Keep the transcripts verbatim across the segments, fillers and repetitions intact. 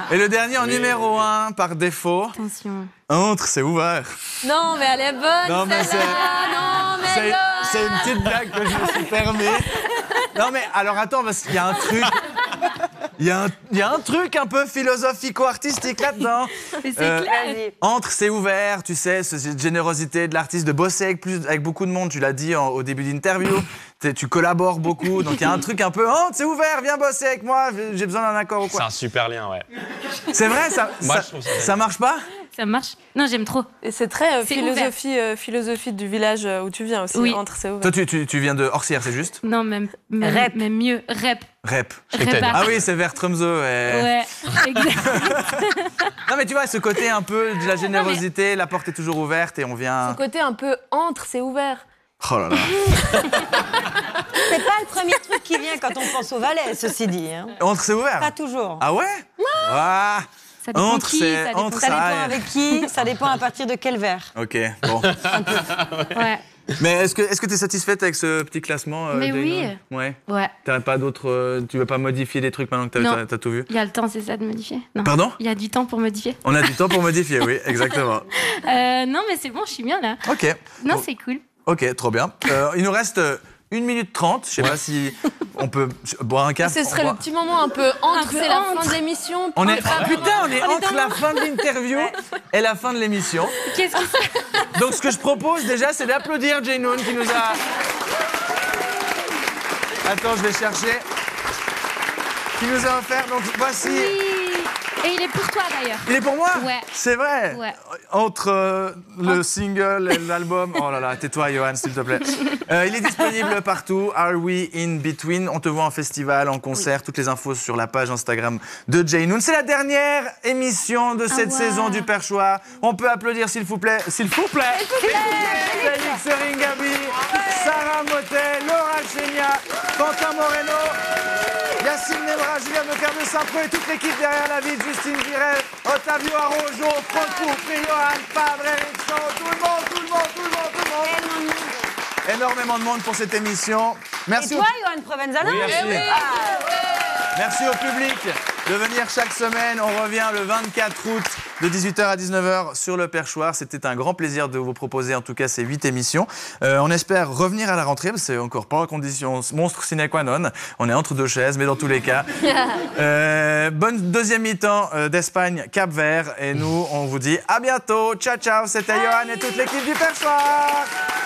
Et le dernier en numéro un, par défaut. Attention. Entre, c'est ouvert. Non, mais elle est bonne. Non, mais c'est... Non, mais c'est, non. c'est une petite blague que je me suis permis. Non, mais alors attends, parce qu'il y a un truc... Il y, a un, il y a un truc un peu philosophico-artistique là-dedans. Mais c'est euh, clair. Entre, c'est ouvert, tu sais, cette générosité de l'artiste, de bosser avec, plus, avec beaucoup de monde, tu l'as dit en, au début d'interview. Tu collabores beaucoup, donc il y a un truc un peu « Entre, c'est ouvert, viens bosser avec moi, j'ai besoin d'un accord ou quoi ». C'est un super lien, ouais. C'est vrai, ça, Moi, ça, je trouve ça, ça marche pas? Ça marche. Non, j'aime trop. Et c'est très euh, c'est philosophie, euh, philosophie du village où tu viens aussi. Oui. Entre, c'est ouvert. Toi, tu, tu, tu viens de Orsières, c'est juste? Non, même, même, Rep. même mieux. Rep. Rep. Rep. Ah oui, c'est vers Tromsø. Et... Ouais, exact. Non, mais tu vois, ce côté un peu de la générosité, mais... la porte est toujours ouverte et on vient... Ce côté un peu entre, c'est ouvert. Oh là là. C'est pas le premier truc qui vient quand on pense au Valais, ceci dit. Hein. Entre, c'est ouvert? Pas toujours. Ah ouais? Ah. Ça dépend Entre, qui, c'est... ça dépend, Entre, ça dépend ça... avec qui, ça dépend à partir de quel verre. Ok, bon. Ouais. Mais est-ce que est-ce que tu es satisfaite avec ce petit classement? Euh, Mais Jane oui. Ouais. Ouais. T'as pas d'autres... Euh, tu veux pas modifier des trucs maintenant que t'as, t'as, t'as tout vu? Il y a le temps, c'est ça, de modifier? Non. Pardon? Il y a du temps pour modifier. On a du temps pour modifier, oui, exactement. Euh, non, mais c'est bon, je suis bien là. Ok. Non, Bon. c'est cool. Ok, trop bien. Euh, il nous reste une minute trente. Je sais pas si on peut boire un café. Ce serait le petit moment un peu entre, peu c'est la entre. fin de l'émission. On est... Prends- Oh, putain, on est On est entre dans la le- fin de l'interview et la fin de l'émission. Qu'est-ce que c'est? Donc ce que je propose déjà, c'est d'applaudir Jane Noon qui nous a... Attends, je vais chercher. Qui nous a offert, donc voici... Oui. Et il est pour toi d'ailleurs. Il est pour moi? Ouais. C'est vrai? Ouais. Entre euh, le single et l'album... Oh là là, tais-toi, Johan, s'il te plaît. Euh, il est disponible partout. Are We In Between? On te voit en festival, en concert. Oui. Toutes les infos sur la page Instagram de Jane Noon. C'est la dernière émission de cette Ah ouais. saison du Perchoir. On peut applaudir, s'il vous plaît. S'il vous plaît. Félix Seringabi, Sarah Motet, Laura Chenia, Quentin Moreno, Yacine Nebra, Julien Becar de Saint-Preux et toute l'équipe derrière la ville, Justine Virel, Ottavio Arrojo, Franck Pourpris, Johan Fabre, Eric Shaw, tout le monde, tout le monde, tout le monde, tout le monde. Énormément de monde pour cette émission. Merci. Et toi, Johan Provenzano? Oui, merci. Merci au public de venir chaque semaine. On revient le vingt-quatre août de dix-huit heures à dix-neuf heures sur le Perchoir. C'était un grand plaisir de vous proposer en tout cas ces huit émissions. Euh, on espère revenir à la rentrée, parce que c'est encore pas en condition monstre sine qua non. On est entre deux chaises, mais dans tous les cas. Euh, bonne deuxième mi-temps euh, d'Espagne, Cap-Vert. Et nous, on vous dit à bientôt. Ciao, ciao. C'était Johan et toute l'équipe du Perchoir.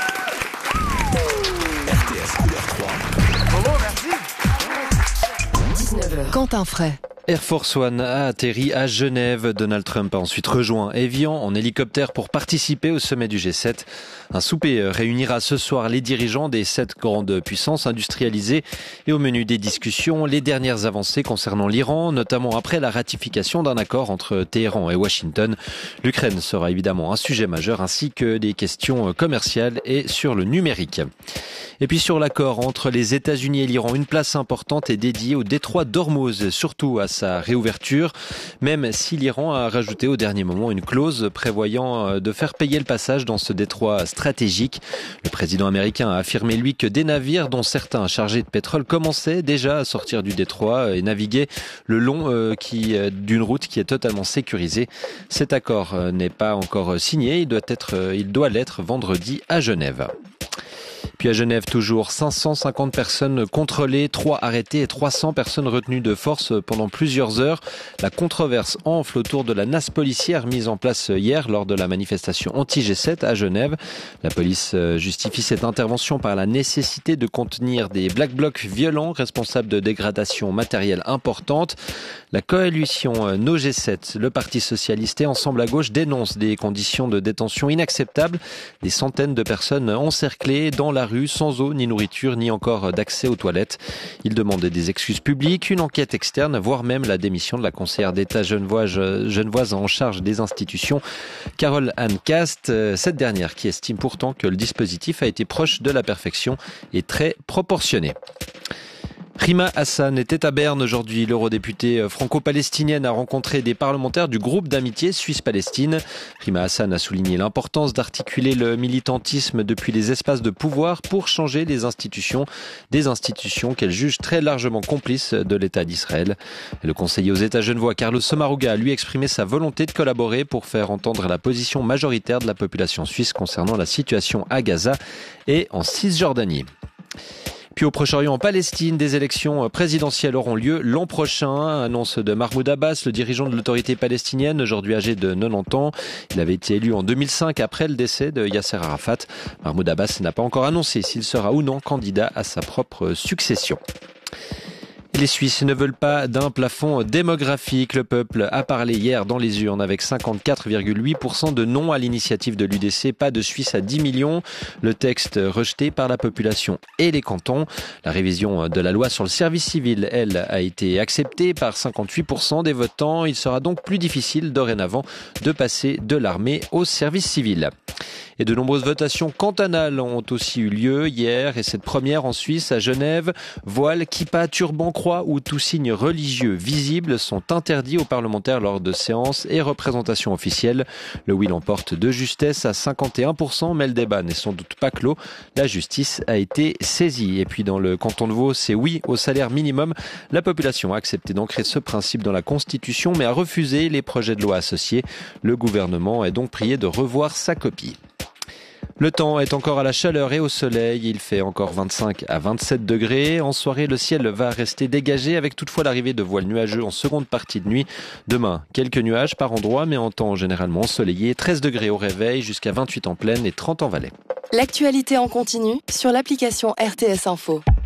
R T S Couleur trois. Bravo, merci. dix-neuf heures. Quentin Fray. Air Force One a atterri à Genève. Donald Trump a ensuite rejoint Evian en hélicoptère pour participer au sommet du G sept. Un souper réunira ce soir les dirigeants des sept grandes puissances industrialisées. Et au menu des discussions, les dernières avancées concernant l'Iran, notamment après la ratification d'un accord entre Téhéran et Washington. L'Ukraine sera évidemment un sujet majeur, ainsi que des questions commerciales et sur le numérique. Et puis sur l'accord entre les États-Unis et l'Iran, une place importante est dédiée au détroit d'Ormuz, surtout à sa réouverture, même si l'Iran a rajouté au dernier moment une clause prévoyant de faire payer le passage dans ce détroit stratégique. Le président américain a affirmé, lui, que des navires, dont certains chargés de pétrole, commençaient déjà à sortir du détroit et naviguer le long euh, qui, euh, d'une route qui est totalement sécurisée. Cet accord euh, n'est pas encore signé, il doit être, euh, il doit l'être vendredi à Genève. Puis à Genève, toujours cinq cent cinquante personnes contrôlées, trois arrêtées et trois cents personnes retenues de force pendant plusieurs heures. La controverse enfle autour de la nasse policière mise en place hier lors de la manifestation anti-G sept à Genève. La police justifie cette intervention par la nécessité de contenir des black blocs violents responsables de dégradations matérielles importantes. La coalition No G sept, le Parti socialiste et Ensemble à gauche dénoncent des conditions de détention inacceptables. Des centaines de personnes encerclées dans la rue, sans eau, ni nourriture, ni encore d'accès aux toilettes. Ils demandent des excuses publiques, une enquête externe, voire même la démission de la conseillère d'État genevoise, genevoise en charge des institutions, Carole Anne Cast. Cette dernière qui estime pourtant que le dispositif a été proche de la perfection et très proportionné. Rima Hassan était à Berne aujourd'hui. L'eurodéputée franco-palestinienne a rencontré des parlementaires du groupe d'amitié Suisse-Palestine. Rima Hassan a souligné l'importance d'articuler le militantisme depuis les espaces de pouvoir pour changer les institutions, des institutions qu'elle juge très largement complices de l'État d'Israël. Le conseiller aux États genevois Carlos Sommaruga a lui exprimé sa volonté de collaborer pour faire entendre la position majoritaire de la population suisse concernant la situation à Gaza et en Cisjordanie. Puis au Proche-Orient, en Palestine, des élections présidentielles auront lieu l'an prochain. Annonce de Mahmoud Abbas, le dirigeant de l'autorité palestinienne, aujourd'hui âgé de quatre-vingt-dix ans. Il avait été élu en deux mille cinq après le décès de Yasser Arafat. Mahmoud Abbas n'a pas encore annoncé s'il sera ou non candidat à sa propre succession. Les Suisses ne veulent pas d'un plafond démographique. Le peuple a parlé hier dans les urnes avec cinquante-quatre virgule huit pour cent de non à l'initiative de l'U D C. Pas de Suisse à dix millions. Le texte rejeté par la population et les cantons. La révision de la loi sur le service civil, elle, a été acceptée par cinquante-huit pour cent des votants. Il sera donc plus difficile dorénavant de passer de l'armée au service civil. Et de nombreuses votations cantonales ont aussi eu lieu hier, et cette première en Suisse, à Genève. Voile, kippa, turban, croix ou tout signe religieux visible sont interdits aux parlementaires lors de séances et représentations officielles. Le oui l'emporte de justesse à cinquante et un pour cent, mais le débat n'est sans doute pas clos. La justice a été saisie. Et puis dans le canton de Vaud, c'est oui au salaire minimum. La population a accepté d'ancrer ce principe dans la Constitution, mais a refusé les projets de loi associés. Le gouvernement est donc prié de revoir sa copie. Le temps est encore à la chaleur et au soleil. Il fait encore vingt-cinq à vingt-sept degrés. En soirée, le ciel va rester dégagé avec toutefois l'arrivée de voiles nuageux en seconde partie de nuit. Demain, quelques nuages par endroit, mais en temps généralement ensoleillé. treize degrés au réveil, jusqu'à vingt-huit en plaine et trente en vallée. L'actualité en continu sur l'application R T S Info.